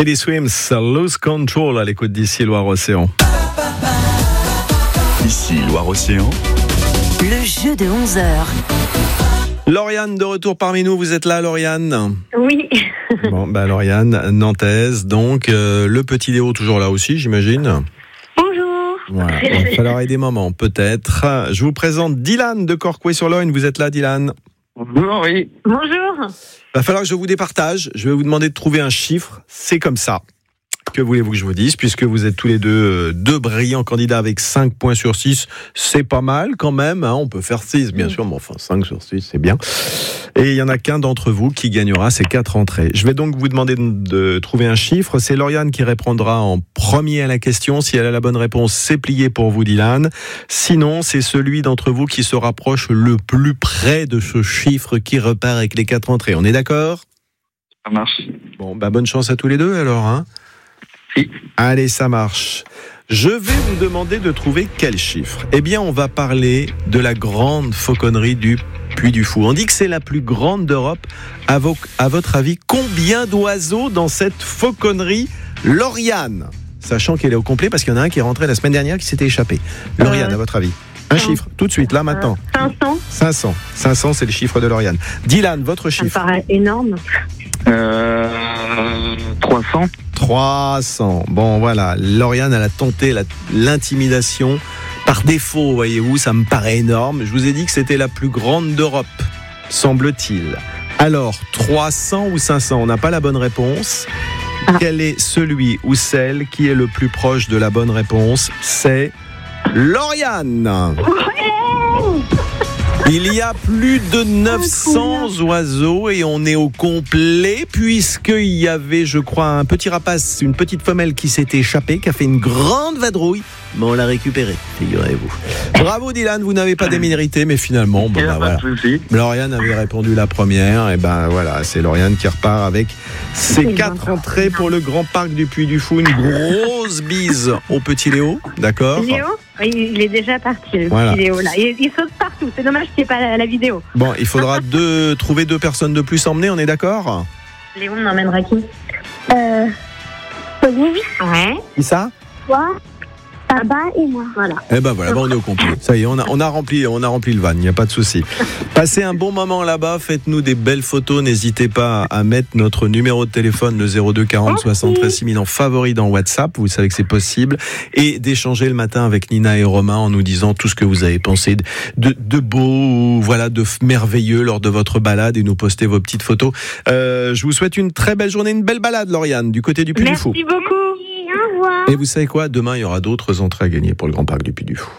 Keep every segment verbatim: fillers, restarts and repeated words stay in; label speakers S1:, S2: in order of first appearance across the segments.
S1: Teddy Swims, Lose Control à l'écoute d'ici Loire-Océan.
S2: Ici Loire-Océan.
S3: Le jeu de onze heures.
S1: Lauriane de retour parmi nous, vous êtes là Lauriane?
S4: Oui.
S1: Bon, bah Lauriane, nantaise, donc euh, le petit Léo toujours là aussi j'imagine.
S4: Bonjour.
S1: Voilà, il va falloir aider maman peut-être. Je vous présente Dylan de Corcouët-sur-Logne, vous êtes là Dylan?
S5: Bonjour, oui.
S4: Bonjour.
S1: Il va falloir que je vous départage, je vais vous demander de trouver un chiffre, c'est comme ça. Que voulez-vous que je vous dise, puisque vous êtes tous les deux euh, deux brillants candidats avec cinq points sur six, c'est pas mal quand même, hein, on peut faire six bien sûr, mais enfin cinq sur six c'est bien. Et il n'y en a qu'un d'entre vous qui gagnera ces quatre entrées. Je vais donc vous demander de, de trouver un chiffre, c'est Lauriane qui répondra en premier à la question, si elle a la bonne réponse c'est plié pour vous Dylan, sinon c'est celui d'entre vous qui se rapproche le plus près de ce chiffre qui repart avec les quatre entrées, on est d'accord?
S5: Ça marche.
S1: Bon, bah bonne chance à tous les deux alors, hein.
S5: Oui.
S1: Allez, ça marche. Je vais vous demander de trouver quel chiffre. Eh bien, on va parler de la grande fauconnerie du Puy du Fou. On dit que c'est la plus grande d'Europe. À, vo- à votre avis, combien d'oiseaux dans cette fauconnerie Lauriane? Sachant qu'elle est au complet parce qu'il y en a un qui est rentré la semaine dernière qui s'était échappé. Lauriane,
S4: Euh,
S1: à votre avis? Un chiffre, tout de suite, là, maintenant.
S4: cinq cents.
S1: cinq cents. cinq cents, c'est le chiffre de Lauriane. Dylan, votre
S4: Ça me
S1: chiffre?
S4: paraît énorme.
S5: Euh, trois cents.
S1: trois cents. Bon, voilà. Lauriane, elle a tenté la- l'intimidation par défaut, voyez-vous. Ça me paraît énorme. Je vous ai dit que c'était la plus grande d'Europe, semble-t-il. Alors, trois cents ou cinq cents? On n'a pas la bonne réponse.
S4: Ah.
S1: Quel est celui ou celle qui est le plus proche de la bonne réponse? C'est Lauriane. Il y a plus de neuf cents oiseaux et on est au complet puisqu'il y avait, je crois, un petit rapace, une petite femelle qui s'était échappée, qui a fait une grande vadrouille, mais on l'a récupérée, figurez-vous. Bravo Dylan, vous n'avez pas démérité, mais finalement, bon,
S5: Il n'y a
S1: bah,
S5: pas
S1: voilà.
S5: de souci.
S1: Lauriane avait répondu la première, et ben voilà, c'est Lauriane qui repart avec ses
S4: C'est
S1: quatre
S4: bien.
S1: entrées pour le grand parc du Puy du Fou. Une grosse bise au petit Léo, d'accord?
S4: Léo, oui, il est déjà parti, le
S1: Voilà.
S4: petit Léo là. Il, il saute partout. C'est dommage qu'il n'y ait pas la, la vidéo.
S1: Bon, il faudra deux, trouver deux personnes de plus emmenées, on est d'accord?
S4: Léo, on emmènera qui?
S6: Euh, Pauline,
S4: Ouais.
S1: Qui ça?
S6: toi, Papa et moi.
S4: Voilà.
S1: Eh ben voilà, ben on est au complet. Ça y est, on a, on a rempli, on a rempli le van, il n'y a pas de souci. Passez un bon moment là-bas, faites-nous des belles photos, n'hésitez pas à mettre notre numéro de téléphone, le zéro deux quarante soixante-treize six mille en favori dans WhatsApp, vous savez que c'est possible, et d'échanger le matin avec Nina et Romain en nous disant tout ce que vous avez pensé de, de, de beau, voilà, de merveilleux lors de votre balade et nous poster vos petites photos. Euh, je vous souhaite une très belle journée, une belle balade, Lauriane, du côté du Puy du Fou.
S4: Merci beaucoup.
S6: Au revoir.
S1: Et vous savez quoi? Demain, il y aura d'autres entrées à gagner pour le Grand Parc du Puy du Fou.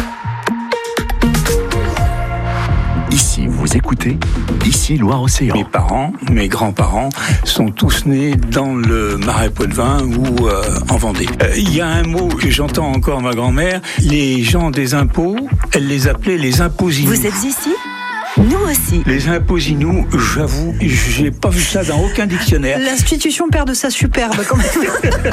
S2: Ici, vous écoutez Ici Loire-Océan.
S7: Mes parents, mes grands-parents sont tous nés dans le Marais Poitevin ou euh, en Vendée. Il euh, y a un mot que j'entends encore ma grand-mère, les gens des impôts, elle les appelait les imposinous.
S3: Vous êtes ici? Nous aussi.
S7: Les imposinous, j'avoue, j'ai pas vu ça dans aucun dictionnaire.
S8: L'institution perd de sa superbe quand même.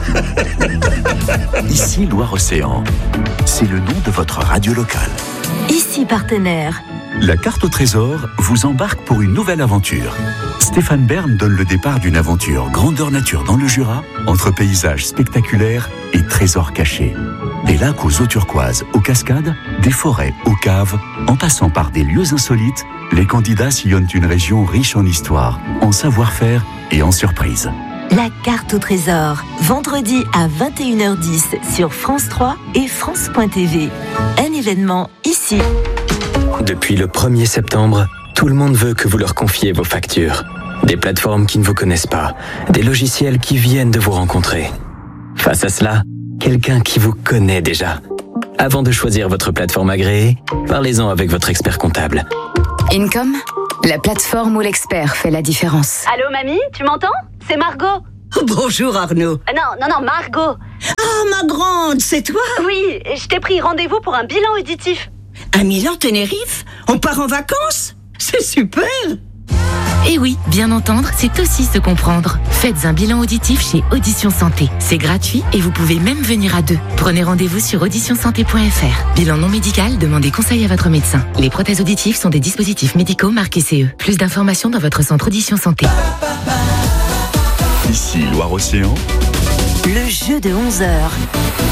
S2: Ici Loire-Océan. C'est le nom de votre radio locale.
S3: Ici partenaire.
S2: La carte au trésor vous embarque pour une nouvelle aventure. Stéphane Bern donne le départ d'une aventure grandeur nature dans le Jura, entre paysages spectaculaires et trésors cachés. Des lacs aux eaux turquoises, aux cascades, des forêts, aux caves, en passant par des lieux insolites, les candidats sillonnent une région riche en histoire, en savoir-faire et en surprises.
S3: La carte au trésor. Vendredi à vingt et une heures dix sur France trois et France point T V. Un événement ici.
S9: Depuis le premier septembre, tout le monde veut que vous leur confiez vos factures. Des plateformes qui ne vous connaissent pas, des logiciels qui viennent de vous rencontrer. Face à cela, quelqu'un qui vous connaît déjà. Avant de choisir votre plateforme agréée, parlez-en avec votre expert comptable.
S10: Income, la plateforme où l'expert fait la différence.
S11: Allô mamie, tu m'entends? C'est Margot.
S8: Bonjour Arnaud.
S11: Euh, non, non, non, Margot.
S8: Ah ma grande, c'est toi?
S11: Oui, je t'ai pris rendez-vous pour un bilan auditif.
S8: À Milan, Tenerife? On part en vacances? C'est super!
S12: Et oui, bien entendre, c'est aussi se comprendre. Faites un bilan auditif chez Audition Santé. C'est gratuit et vous pouvez même venir à deux. Prenez rendez-vous sur audition santé point f r. Bilan non médical, demandez conseil à votre médecin. Les prothèses auditives sont des dispositifs médicaux marqués C E. Plus d'informations dans votre centre Audition Santé.
S2: Ici Nancy, Loire-Océan.
S3: Le jeu de onze heures.